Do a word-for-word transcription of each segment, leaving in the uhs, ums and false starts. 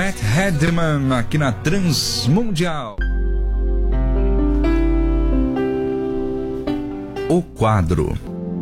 Matt Hedman aqui na Transmundial. O quadro.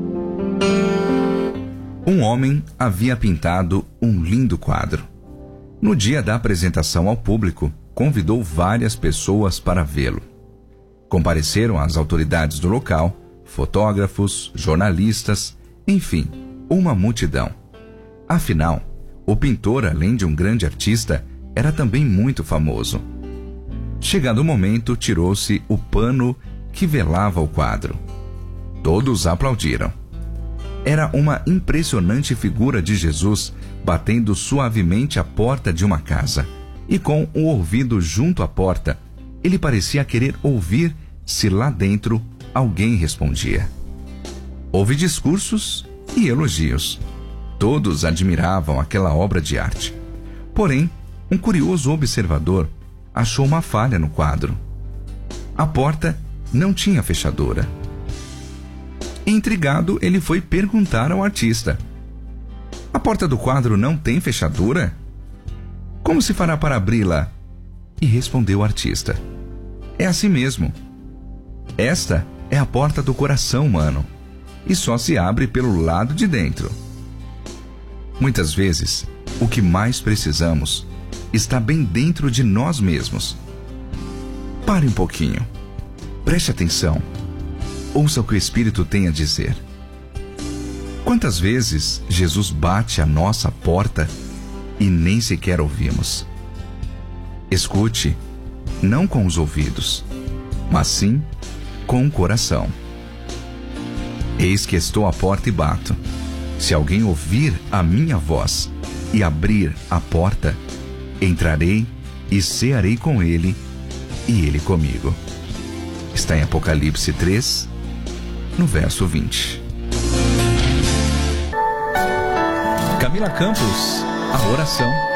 Um homem havia pintado um lindo quadro. No dia da apresentação ao público, convidou várias pessoas para vê-lo. Compareceram as autoridades do local, fotógrafos, jornalistas, enfim, uma multidão. Afinal, o pintor, além de um grande artista, era também muito famoso. Chegado o momento, tirou-se o pano que velava o quadro. Todos aplaudiram. Era uma impressionante figura de Jesus batendo suavemente a porta de uma casa. E com o ouvido junto à porta, ele parecia querer ouvir se lá dentro alguém respondia. Houve discursos e elogios. Todos admiravam aquela obra de arte. Porém, um curioso observador achou uma falha no quadro. A porta não tinha fechadura. Intrigado, ele foi perguntar ao artista: "A porta do quadro não tem fechadura? Como se fará para abri-la?" E respondeu o artista: "É assim mesmo. Esta é a porta do coração humano e só se abre pelo lado de dentro." Muitas vezes, o que mais precisamos está bem dentro de nós mesmos. Pare um pouquinho. Preste atenção. Ouça o que o Espírito tem a dizer. Quantas vezes Jesus bate à nossa porta e nem sequer ouvimos? Escute, não com os ouvidos, mas sim com o coração. Eis que estou à porta e bato. Se alguém ouvir a minha voz e abrir a porta, entrarei e cearei com ele e ele comigo. Está em Apocalipse três, no verso vinte. Camila Campos, a oração.